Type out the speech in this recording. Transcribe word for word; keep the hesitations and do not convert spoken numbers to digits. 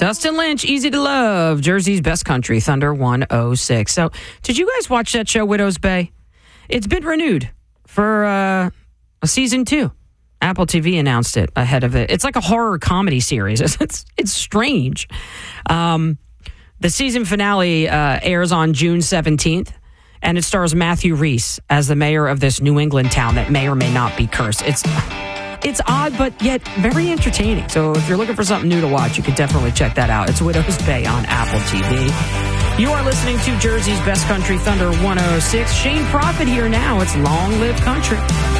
Dustin Lynch, Easy to Love, Jersey's Best Country, Thunder one oh six. So, did you guys watch that show, Widow's Bay? It's been renewed for uh, a season two. Apple T V announced it ahead of it. It's like a horror comedy series. It's it's strange. Um, the season finale uh, airs on June seventeenth, and it stars Matthew Reese as the mayor of this New England town that may or may not be cursed. It's it's odd, but yet very entertaining. So if you're looking for something new to watch, you can definitely check that out. It's Widow's Bay on Apple T V. You are listening to Jersey's Best Country, Thunder one oh six. Shane Prophet here now. It's Long Live Country.